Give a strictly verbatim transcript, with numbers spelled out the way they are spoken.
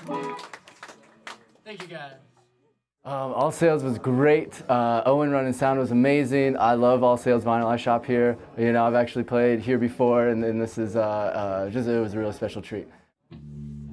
Thank you, guys. Um, All Sales was great. Uh, Owen Running Sound was amazing. I love All Sales Vinyl. I shop here. You know, I've actually played here before, and, and this is uh, uh, just, it was a real special treat.